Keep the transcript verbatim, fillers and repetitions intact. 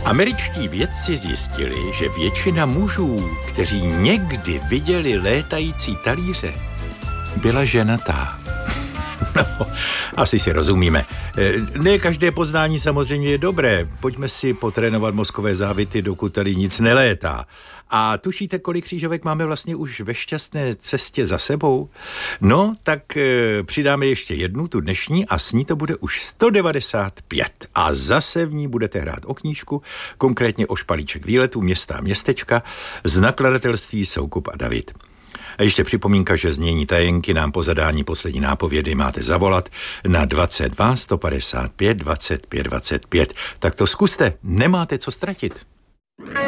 Američtí vědci zjistili, že většina mužů, kteří někdy viděli létající talíře, byla ženatá. No, asi si rozumíme. Ne každé poznání samozřejmě je dobré. Pojďme si potrénovat mozkové závity, dokud tady nic nelétá. A tušíte, kolik křížovek máme vlastně už ve šťastné cestě za sebou? No, tak e, přidáme ještě jednu, tu dnešní, a s ní to bude už sto devadesát pět. A zase v ní budete hrát o knížku, konkrétně o špalíček výletů města a městečka z nakladatelství Soukup a David. A ještě připomínka, že znění tajenky nám po zadání poslední nápovědy máte zavolat na dvacet dva sto padesát pět dvacet pět dvacet pět. Tak to zkuste, nemáte co ztratit.